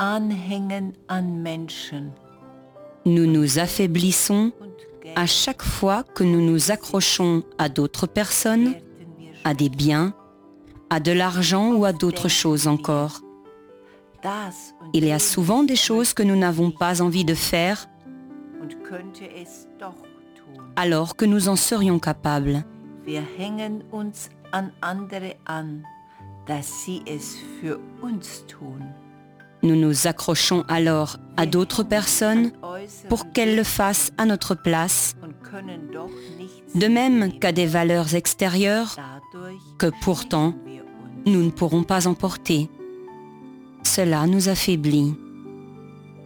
anhängen an Menschen Nous nous affaiblissons und à chaque fois que nous nous accrochons à d'autres personnes, werden wir à des biens, à de l'argent ou à d'autres choses encore. das und Il y a jenes souvent des choses que nous n'avons pas envie de faire und könnte es doch tun. alors que nous en serions capables. Wir hängen uns an andere an, dass sie es für uns tun. Nous nous accrochons alors à d'autres personnes pour qu'elles le fassent à notre place, und können doch nichts de même qu'à des valeurs extérieures dadurch que pourtant wir uns. nous ne pourrons pas emporter. Cela nous affaiblit.